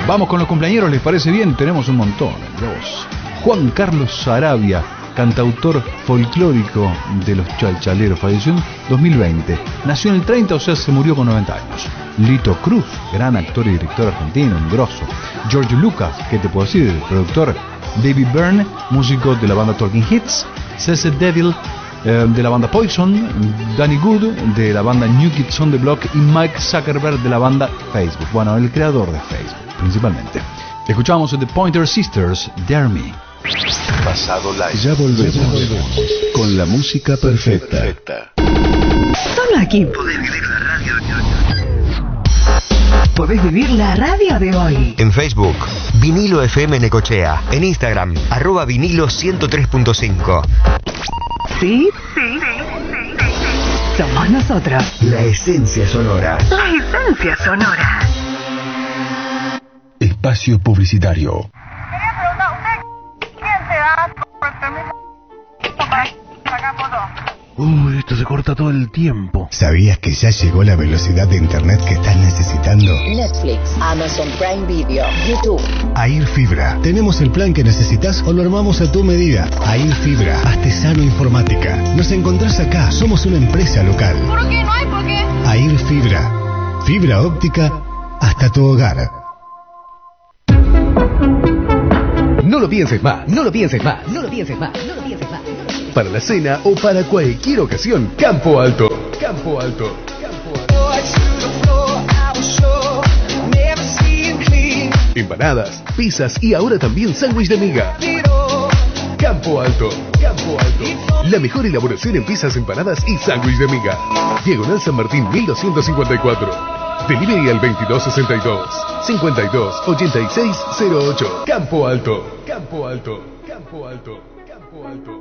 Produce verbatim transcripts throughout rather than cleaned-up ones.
Vamos con los cumpleañeros, ¿les parece bien? Tenemos un montón. Dos. Juan Carlos Sarabia, cantautor folclórico de los Chalchaleros, falleció en dos mil veinte. Nació en el treinta, o sea, se murió con noventa años. Lito Cruz, gran actor y director argentino, un grosso. George Lucas, ¿qué te puedo decir? El productor. David Byrne, músico de la banda Talking Heads. Cece Devil, eh, de la banda Poison. Danny Good, de la banda New Kids on the Block. Y Mike Zuckerberg, de la banda Facebook. Bueno, el creador de Facebook, principalmente. Escuchamos a The Pointer Sisters, Dare Me. Pasado live. Ya volvemos, ya volvemos con la música perfecta. perfecta. Solo aquí podés vivir la radio de hoy. Podés vivir la radio de hoy. En Facebook, Vinilo F M Necochea. En Instagram, arroba vinilo ciento tres punto cinco. ¿Sí? Sí, sí, sí, sí. Somos nosotros. La esencia sonora. La esencia sonora. Espacio publicitario. Quería preguntar, ¿usted quién se da por el permiso para sacar fotos? Uy, esto se corta todo el tiempo. ¿Sabías que ya llegó la velocidad de internet que estás necesitando? Netflix, Amazon Prime Video, YouTube. Air Fibra. Tenemos el plan que necesitas o lo armamos a tu medida. Air Fibra, Artesano Informática. Nos encontrás acá. Somos una empresa local. ¿Por qué? No hay por qué. Air Fibra. Fibra óptica hasta tu hogar. No lo pienses más, no lo pienses más, no lo pienses más, no lo pienses más. Para la cena o para cualquier ocasión, Campo Alto. Campo Alto. Campo Alto. Empanadas, pizzas y ahora también sándwich de miga. Campo Alto. Campo Alto. La mejor elaboración en pizzas, empanadas y sándwich de miga. Diagonal San Martín mil doscientos cincuenta y cuatro. Delivery al veintidós sesenta y dos, cincuenta y dos, ochenta y seis cero ocho. Campo Alto. Campo Alto. Campo Alto. Campo Alto.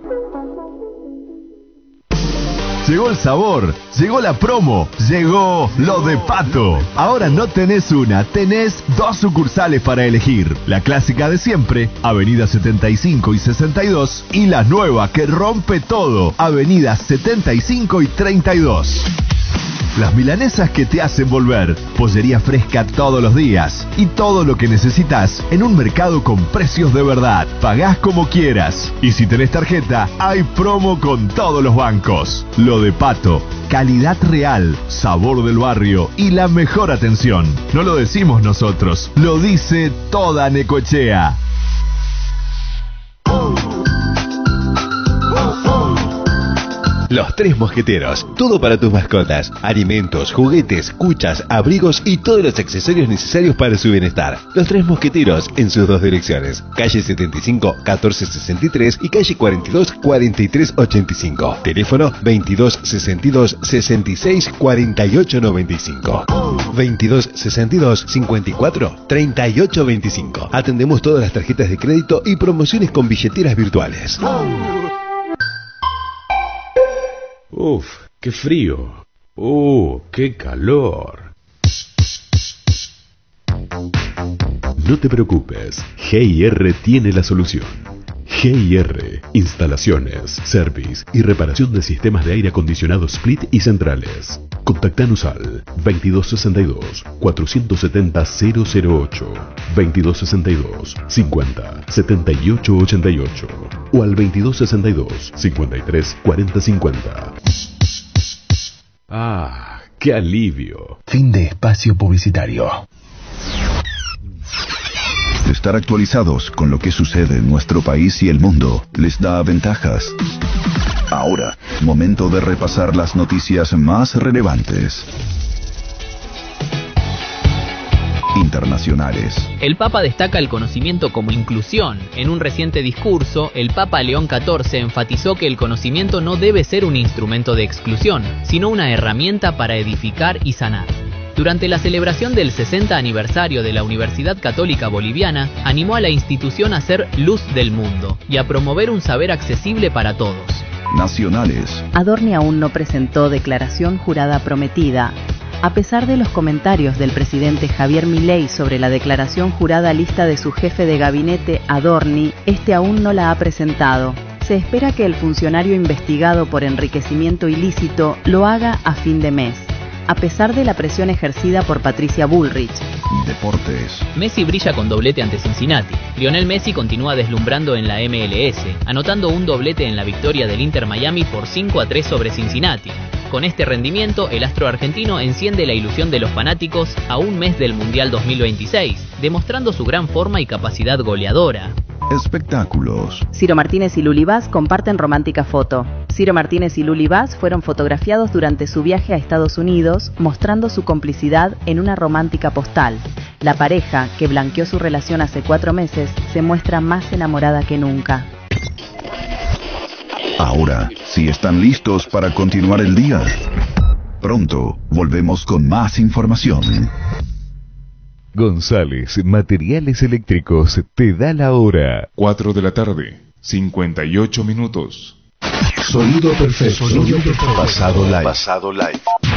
Llegó el sabor, llegó la promo, llegó lo de Pato. Ahora no tenés una, tenés dos sucursales para elegir. La clásica de siempre, Avenida setenta y cinco y sesenta y dos, y la nueva que rompe todo, Avenida setenta y cinco y treinta y dos. Las milanesas que te hacen volver, pollería fresca todos los días y todo lo que necesitas en un mercado con precios de verdad. Pagás como quieras y si tenés tarjeta, hay promo con todos los bancos. Lo de Pato, calidad real, sabor del barrio y la mejor atención. No lo decimos nosotros, lo dice toda Necochea. Los Tres Mosqueteros, todo para tus mascotas, alimentos, juguetes, cuchas, abrigos y todos los accesorios necesarios para su bienestar. Los Tres Mosqueteros en sus dos direcciones, calle setenta y cinco, catorce sesenta y tres y calle cuarenta y dos, cuarenta y tres ochenta y cinco. Teléfono veintidós sesenta y dos, sesenta y seis, cuarenta y ocho noventa y cinco. veintidós sesenta y dos, cincuenta y cuatro, treinta y ocho veinticinco. Atendemos todas las tarjetas de crédito y promociones con billeteras virtuales. Uf, qué frío. Uh, qué calor. No te preocupes, G I R tiene la solución. G I R, instalaciones, service y reparación de sistemas de aire acondicionado split y centrales. Contactanos al veintidós sesenta y dos, cuatrocientos setenta, cero cero ocho, veintidós sesenta y dos, cincuenta, setenta y ocho ochenta y ocho o al veintidós sesenta y dos, cincuenta y tres, cuarenta cincuenta. Ah, qué alivio. Fin de espacio publicitario. Estar actualizados con lo que sucede en nuestro país y el mundo les da ventajas. Ahora, momento de repasar las noticias más relevantes. Internacionales. El Papa destaca el conocimiento como inclusión. En un reciente discurso, el Papa León catorce enfatizó que el conocimiento no debe ser un instrumento de exclusión, sino una herramienta para edificar y sanar. Durante la celebración del sesenta aniversario de la Universidad Católica Boliviana, animó a la institución a ser luz del mundo y a promover un saber accesible para todos. Nacionales. Adorni aún no presentó declaración jurada prometida. A pesar de los comentarios del presidente Javier Milei sobre la declaración jurada lista de su jefe de gabinete, Adorni, este aún no la ha presentado. Se espera que el funcionario investigado por enriquecimiento ilícito lo haga a fin de mes. a pesar de la presión ejercida por Patricia Bullrich. Deportes. Messi brilla con doblete ante Cincinnati. Lionel Messi continúa deslumbrando en la M L S, anotando un doblete en la victoria del Inter Miami por cinco a tres sobre Cincinnati. Con este rendimiento, el astro argentino enciende la ilusión de los fanáticos a un mes del Mundial dos mil veintiséis, demostrando su gran forma y capacidad goleadora. Espectáculos. Ciro Martínez y Luli Vaz comparten romántica foto. Ciro Martínez y Luli Vaz fueron fotografiados durante su viaje a Estados Unidos, mostrando su complicidad en una romántica postal. La pareja, que blanqueó su relación hace cuatro meses, se muestra más enamorada que nunca. Ahora, si están listos para continuar el día, pronto volvemos con más información. González Materiales Eléctricos te da la hora. cuatro de la tarde, cincuenta y ocho minutos. Sonido perfecto. Sonido perfecto. Pasado live. Pasado live.